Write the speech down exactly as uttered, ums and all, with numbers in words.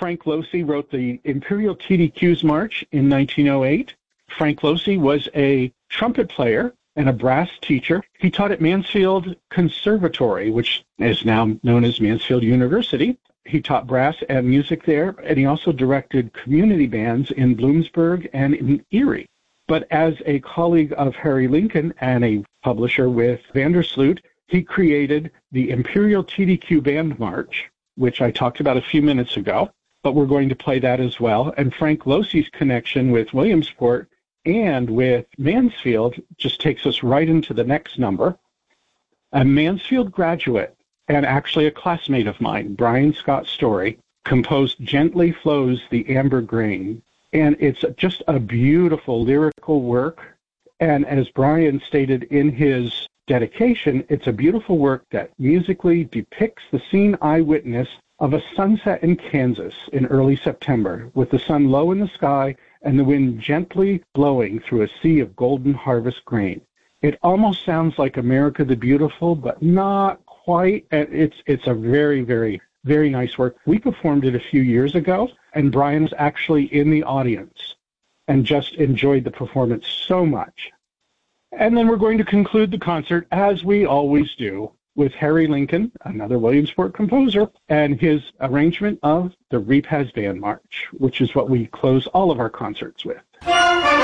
Frank Loesy wrote the Imperial T D Q's March in nineteen oh eight. Frank Loesy was a trumpet player and a brass teacher. He taught at Mansfield Conservatory, which is now known as Mansfield University. He taught brass and music there, and he also directed community bands in Bloomsburg and in Erie. But as a colleague of Harry Lincoln and a publisher with Vandersloot, he created the Imperial T D Q Band March, which I talked about a few minutes ago, but we're going to play that as well. And Frank Loesy's connection with Williamsport and with Mansfield just takes us right into the next number. A Mansfield graduate and actually a classmate of mine, Brian Scott Story, composed Gently Flows the Amber Grain. And it's just a beautiful lyrical work. And as Brian stated in his dedication, it's a beautiful work that musically depicts the scene I witnessed of a sunset in Kansas in early September, with the sun low in the sky and the wind gently blowing through a sea of golden harvest grain. It almost sounds like America the Beautiful, but not quite. It's it's a very, very, very nice work. We performed it a few years ago, and Brian was actually in the audience and just enjoyed the performance so much. And then we're going to conclude the concert, as we always do, with Harry Lincoln, another Williamsport composer, and his arrangement of the Repaz Band March, which is what we close all of our concerts with.